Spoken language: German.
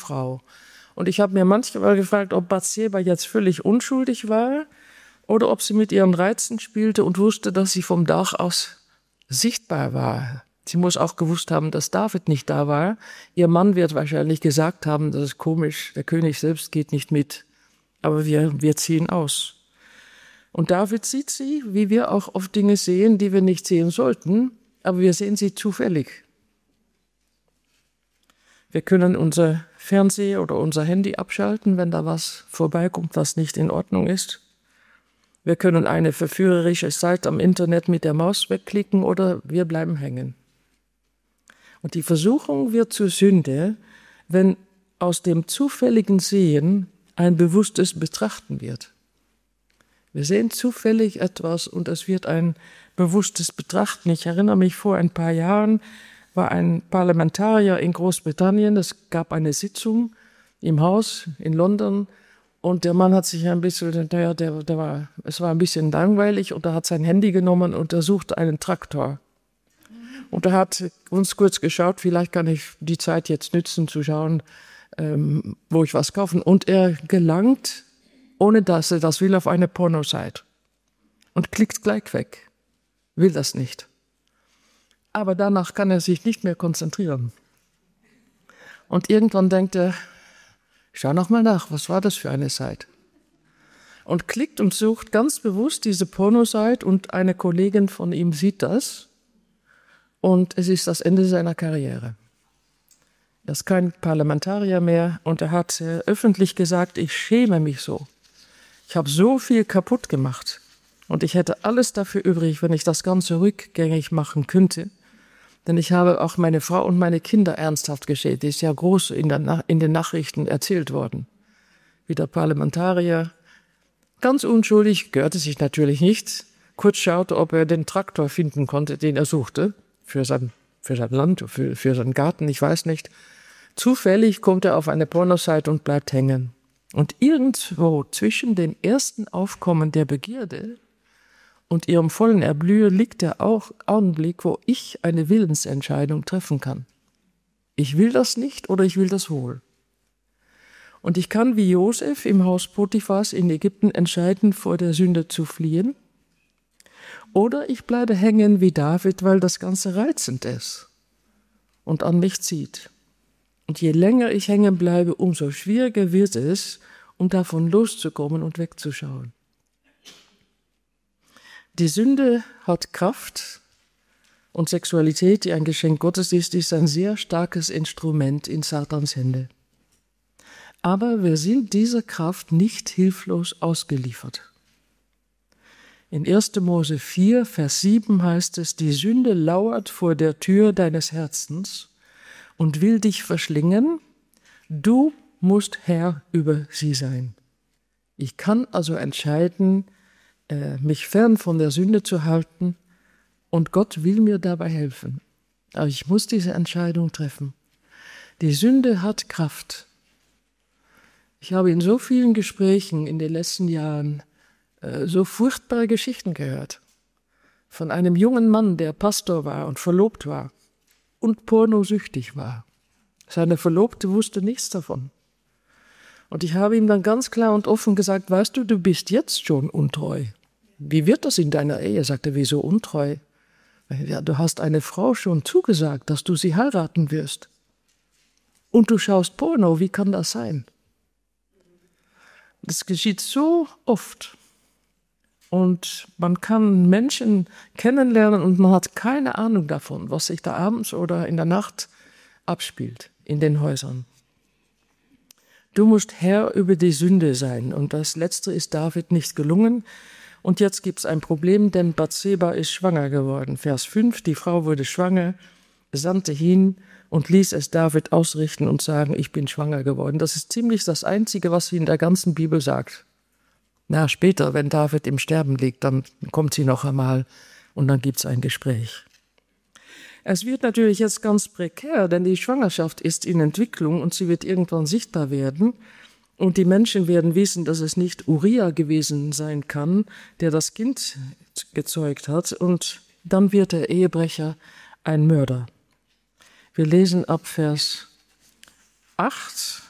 Frau. Und ich habe mir manchmal gefragt, ob Bathseba jetzt völlig unschuldig war oder ob sie mit ihren Reizen spielte und wusste, dass sie vom Dach aus sichtbar war. Sie muss auch gewusst haben, dass David nicht da war. Ihr Mann wird wahrscheinlich gesagt haben, das ist komisch, der König selbst geht nicht mit, aber wir ziehen aus. Und David sieht sie, wie wir auch oft Dinge sehen, die wir nicht sehen sollten, aber wir sehen sie zufällig. Wir können unser Fernseher oder unser Handy abschalten, wenn da was vorbeikommt, was nicht in Ordnung ist. Wir können eine verführerische Seite am Internet mit der Maus wegklicken oder wir bleiben hängen. Und die Versuchung wird zur Sünde, wenn aus dem zufälligen Sehen ein bewusstes Betrachten wird. Wir sehen zufällig etwas und es wird ein bewusstes Betrachten. Ich erinnere mich, vor ein paar Jahren war ein Parlamentarier in Großbritannien. Es gab eine Sitzung im Haus in London und der Mann hat sich ein bisschen, es war ein bisschen langweilig und er hat sein Handy genommen und er suchte einen Traktor. Und er hat uns kurz geschaut, vielleicht kann ich die Zeit jetzt nützen, zu schauen, wo ich was kaufen. Und er gelangt, ohne dass er das will, auf eine Pornoseite und klickt gleich weg. Will das nicht. Aber danach kann er sich nicht mehr konzentrieren. Und irgendwann denkt er, schau noch mal nach, was war das für eine Seite? Und klickt und sucht ganz bewusst diese Pornoseite und eine Kollegin von ihm sieht das. Und es ist das Ende seiner Karriere. Er ist kein Parlamentarier mehr und er hat öffentlich gesagt, ich schäme mich so. Ich habe so viel kaputt gemacht und ich hätte alles dafür übrig, wenn ich das Ganze rückgängig machen könnte. Denn ich habe auch meine Frau und meine Kinder ernsthaft geschädigt. Das ist ja groß in den Nachrichten erzählt worden. Wie der Parlamentarier, ganz unschuldig, gehörte sich natürlich nicht, kurz schaute, ob er den Traktor finden konnte, den er suchte. Für sein Land, für seinen Garten, ich weiß nicht. Zufällig kommt er auf eine Pornoseite und bleibt hängen. Und irgendwo zwischen dem ersten Aufkommen der Begierde und ihrem vollen Erblühen liegt der Augenblick, wo ich eine Willensentscheidung treffen kann. Ich will das nicht oder ich will das wohl. Und ich kann wie Josef im Haus Potiphars in Ägypten entscheiden, vor der Sünde zu fliehen. Oder ich bleibe hängen wie David, weil das Ganze reizend ist und an mich zieht. Und je länger ich hängen bleibe, umso schwieriger wird es, um davon loszukommen und wegzuschauen. Die Sünde hat Kraft und Sexualität, die ein Geschenk Gottes ist ein sehr starkes Instrument in Satans Hände. Aber wir sind dieser Kraft nicht hilflos ausgeliefert. In 1. Mose 4, Vers 7 heißt es, die Sünde lauert vor der Tür deines Herzens und will dich verschlingen. Du musst Herr über sie sein. Ich kann also entscheiden, mich fern von der Sünde zu halten und Gott will mir dabei helfen. Aber ich muss diese Entscheidung treffen. Die Sünde hat Kraft. Ich habe in so vielen Gesprächen in den letzten Jahren so furchtbare Geschichten gehört. Von einem jungen Mann, der Pastor war und verlobt war und pornosüchtig war. Seine Verlobte wusste nichts davon. Und ich habe ihm dann ganz klar und offen gesagt, weißt du, du bist jetzt schon untreu. Wie wird das in deiner Ehe? Sagte er, wieso untreu? Ja, du hast eine Frau schon zugesagt, dass du sie heiraten wirst. Und du schaust Porno, wie kann das sein? Das geschieht so oft. Und man kann Menschen kennenlernen und man hat keine Ahnung davon, was sich da abends oder in der Nacht abspielt in den Häusern. Du musst Herr über die Sünde sein und das Letzte ist David nicht gelungen. Und jetzt gibt es ein Problem, denn Bathseba ist schwanger geworden. Vers 5, die Frau wurde schwanger, sandte hin und ließ es David ausrichten und sagen, ich bin schwanger geworden. Das ist ziemlich das Einzige, was sie in der ganzen Bibel sagt. Na, später, wenn David im Sterben liegt, dann kommt sie noch einmal und dann gibt es ein Gespräch. Es wird natürlich jetzt ganz prekär, denn die Schwangerschaft ist in Entwicklung und sie wird irgendwann sichtbar werden. Und die Menschen werden wissen, dass es nicht Uriah gewesen sein kann, der das Kind gezeugt hat. Und dann wird der Ehebrecher ein Mörder. Wir lesen ab Vers 8